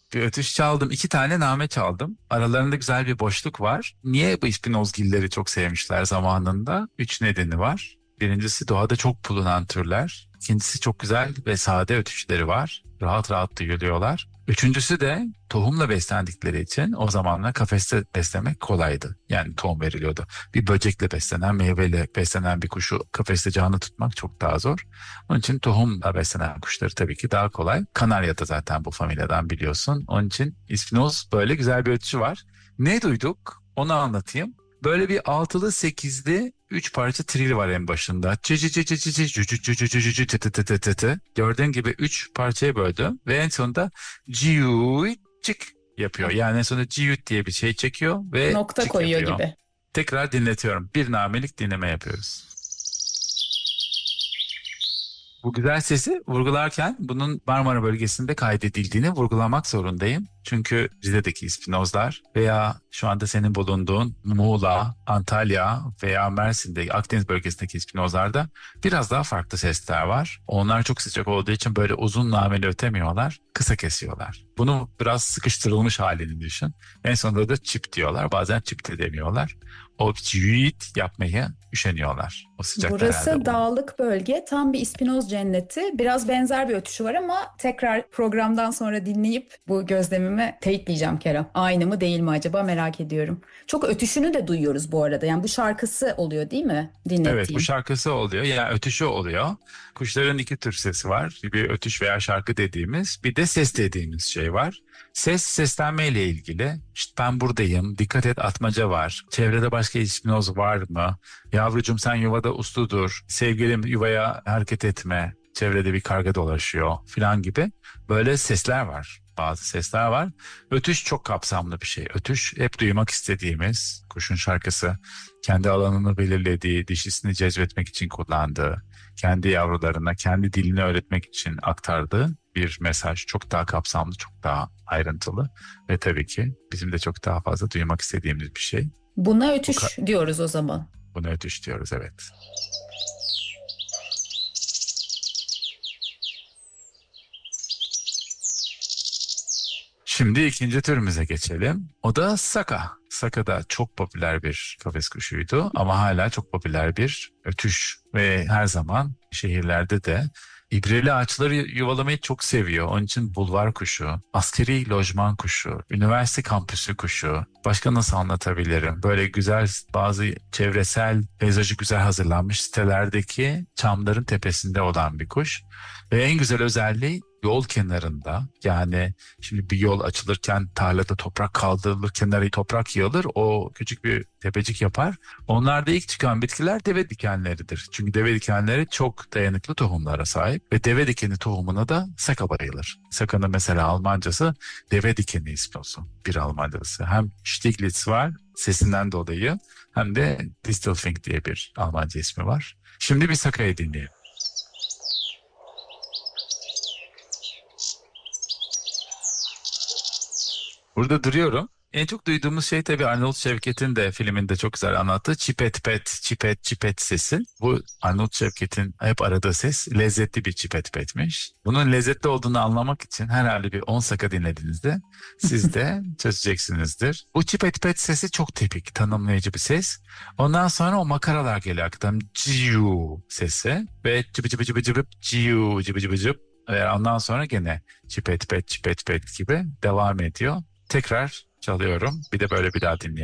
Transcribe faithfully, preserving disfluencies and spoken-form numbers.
Bir ötüş çaldım. İki tane name çaldım. Aralarında güzel bir boşluk var. Niye bu ispinozgilleri çok sevmişler zamanında? Üç nedeni var. Birincisi doğada çok bulunan türler. İkincisi çok güzel ve sade ötüşleri var. Rahat rahat duyuluyorlar. Üçüncüsü de tohumla beslendikleri için o zamanlar kafeste beslemek kolaydı. Yani tohum veriliyordu. Bir böcekle beslenen, meyveyle beslenen bir kuşu kafeste canlı tutmak çok daha zor. Onun için tohumla beslenen kuşları tabii ki daha kolay. Kanarya da zaten bu familyadan biliyorsun. Onun için ispinoz böyle güzel bir ötüşü var. Ne duyduk? Onu anlatayım. Böyle bir altılı sekizli üç parça trill var en başında. Cı cı cı cı cı cı cı cı cı cı cı cı cı tı tı tı tı tı tı. Gördüğün gibi üç parçaya böldüm ve en sonunda ciyut çık yapıyor. Yani en sonunda ciyut diye bir şey çekiyor ve Nokta çık koyuyor yapıyor. gibi. Tekrar dinletiyorum. Bir namelik dinleme yapıyoruz. Bu güzel sesi vurgularken bunun Marmara bölgesinde kaydedildiğini vurgulamak zorundayım. Çünkü Rize'deki ispinozlar veya şu anda senin bulunduğun Muğla, Antalya veya Mersin'de Akdeniz bölgesindeki ispinozlarda biraz daha farklı sesler var. Onlar çok sıcak olduğu için böyle uzun nameli ötemiyorlar, kısa kesiyorlar. Bunu biraz sıkıştırılmış halini düşün. En sonunda da çip diyorlar. Bazen çip de demiyorlar. O çiğit yapmayı üşeniyorlar. O sıcakta herhalde Burası onu. dağlık bölge, tam bir ispinoz cenneti. Biraz benzer bir ötüşü var ama tekrar programdan sonra dinleyip bu gözlemimi teyitleyeceğim Kerem. Aynı mı değil mi acaba merak ediyorum. Çok ötüşünü de duyuyoruz bu arada. Yani bu şarkısı oluyor değil mi Evet, bu dinlettiğin? şarkısı oluyor. Yani ötüşü oluyor. Kuşların iki tür sesi var. Bir ötüş veya şarkı dediğimiz, bir de ses dediğimiz şey var. Ses seslenmeyle ilgili. İşte ben buradayım, dikkat et atmaca var. Çevrede başka ispinoz var mı? Yavrucum sen yuvada uslu dur. Sevgilim yuvaya hareket etme. Çevrede bir karga dolaşıyor falan gibi. Böyle sesler var. Bazı sesler var. Ötüş çok kapsamlı bir şey. Ötüş hep duymak istediğimiz kuşun şarkısı. Kendi alanını belirlediği, dişisini cezbetmek için kullandığı, kendi yavrularına, kendi dilini öğretmek için aktardığı bir mesaj. Çok daha kapsamlı, çok daha ayrıntılı ve tabii ki bizim de çok daha fazla duymak istediğimiz bir şey. Buna Bu ka- ötüş diyoruz o zaman. Buna ötüş diyoruz, evet. Şimdi ikinci türümüze geçelim. O da saka. Saka da çok popüler bir kafes kuşuydu ama hala çok popüler bir ötüş ve her zaman şehirlerde de ibreli ağaçları yuvalamayı çok seviyor. Onun için bulvar kuşu, askeri lojman kuşu, üniversite kampüsü kuşu. Başka nasıl anlatabilirim? Böyle güzel bazı çevresel peyzajı güzel hazırlanmış sitelerdeki çamların tepesinde olan bir kuş. Ve en güzel özelliği yol kenarında, yani şimdi bir yol açılırken tarlada toprak kaldırılır, kenarı toprak yığılır, o küçük bir tepecik yapar. Onlarda ilk çıkan bitkiler deve dikenleridir. Çünkü deve dikenleri çok dayanıklı tohumlara sahip ve deve dikeni tohumuna da saka bayılır. Sakanın mesela Almancası deve dikeni ispinosu, bir Almancası. Hem Stieglitz var sesinden dolayı, hem de Distelfink diye bir Almanca ismi var. Şimdi bir sakayı dinleyelim. Burada duruyorum. En çok duyduğumuz şey tabii Arnold Şevket'in de filminde çok güzel anlattığı çipet pet, çipet çipet sesi. Bu Arnold Şevket'in hep aradığı ses lezzetli bir çipet petmiş. Bunun lezzetli olduğunu anlamak için herhalde bir on saka dinlediğinizde siz de çözeceksinizdir. Bu çipet pet sesi çok tipik, tanımlayıcı bir ses. Ondan sonra o makaralar geliyor hakikaten ciu sesi ve cıbı cıbı cıbı cıbı ciu cıbı cıbı cıbı. Ve ondan sonra gene çipet pet çipet pet gibi devam ediyor. Tekrar çalıyorum. Bir de böyle bir daha dinleyelim.